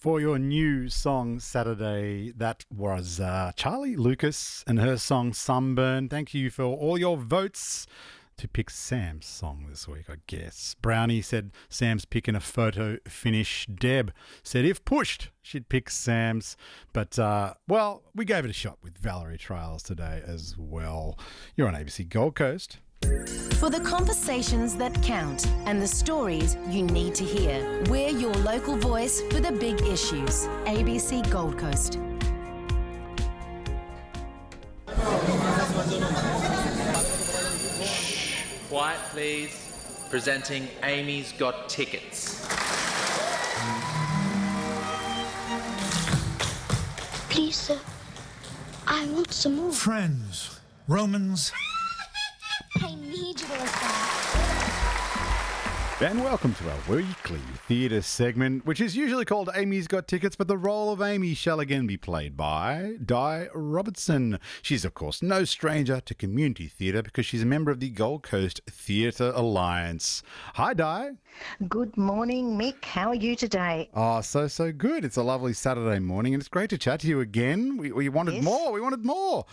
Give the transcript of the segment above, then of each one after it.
For your new song Saturday, that was Charlie Lucas and her song Sunburn. Thank you for all your votes to pick Sam's song this week, I guess. Brownie said Sam's picking a photo finish. Deb said if pushed, she'd pick Sam's. But, well, we gave it a shot with Valerie Trials today as well. You're on ABC Gold Coast. For the conversations that count and the stories you need to hear, we're your local voice for the big issues. ABC Gold Coast. Quiet, please. Presenting Amy's Got Tickets. Please, sir. I want some more. Friends, Romans. I need you to listen. And welcome to our weekly theatre segment, which is usually called Amy's Got Tickets, but the role of Amy shall again be played by Di Robertson. She's, of course, no stranger to community theatre because she's a member of the Gold Coast Theatre Alliance. Hi, Di. Good morning, Mick. How are you today? Oh, so good. It's a lovely Saturday morning, and it's great to chat to you again. We wanted more. We wanted more.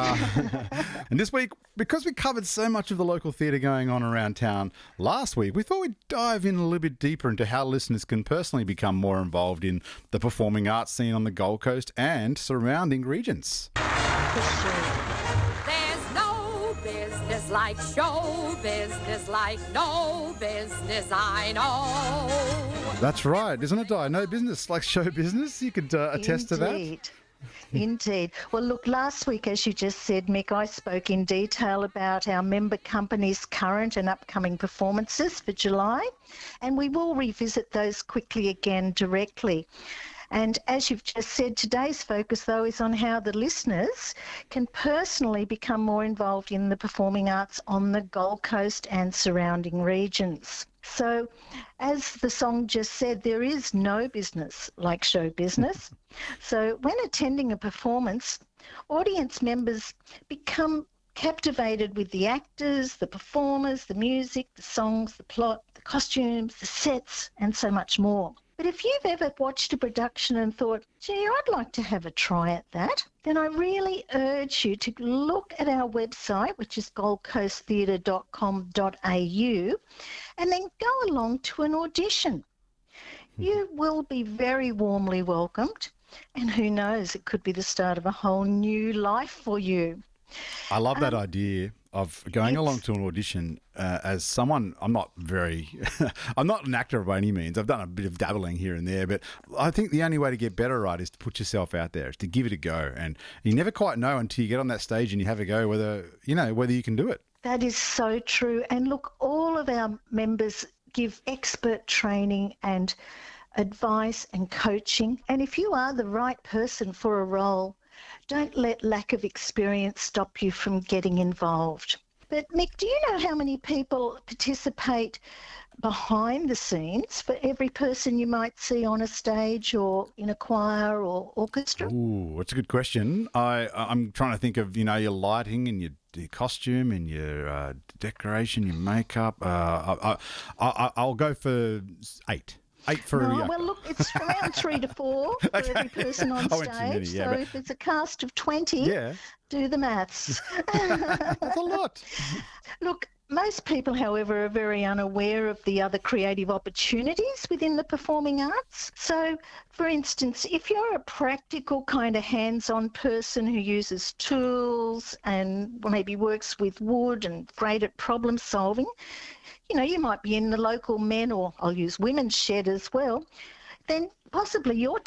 And this week, because we covered so much of the local theatre going on around town last week, we thought we'd dive in a little bit deeper into how listeners can personally become more involved in the performing arts scene on the Gold Coast and surrounding regions. There's no business like show business, like no business I know. That's right, isn't it, Di? No business like show business. You could attest to that. Indeed. Well, look, last week, as you just said, Mick, I spoke in detail about our member companies' current and upcoming performances for July, and we will revisit those quickly again directly. And as you've just said, today's focus, though, is on how the listeners can personally become more involved in the performing arts on the Gold Coast and surrounding regions. So, as the song just said, there is no business like show business. So, when attending a performance, audience members become captivated with the actors, the performers, the music, the songs, the plot, the costumes, the sets, and so much more. But if you've ever watched a production and thought, gee, I'd like to have a try at that, then I really urge you to look at our website, which is goldcoasttheatre.com.au, and then go along to an audition. You will be very warmly welcomed, and who knows, it could be the start of a whole new life for you. I love that idea of going along to an audition as someone. I'm not I'm not an actor by any means. I've done a bit of dabbling here and there, but I think the only way to get better, right, is to put yourself out there, is to give it a go. And you never quite know until you get on that stage and you have a go whether you can do it. That is so true. And look, all of our members give expert training and advice and coaching. And if you are the right person for a role, don't let lack of experience stop you from getting involved. But Mick, do you know how many people participate behind the scenes for every person you might see on a stage or in a choir or orchestra? Ooh, that's a good question. I'm trying to think of, your lighting and your costume and your decoration, your makeup. I'll go for 8. 8 for well, look, it's around 3 to 4 for every person on stage. So if it's a cast of 20, do the maths. That's a lot. Look, most people, however, are very unaware of the other creative opportunities within the performing arts. So, for instance, if you're a practical kind of hands-on person who uses tools and maybe works with wood and great at problem solving, you might be in the local men, or I'll use women's shed as well, then possibly your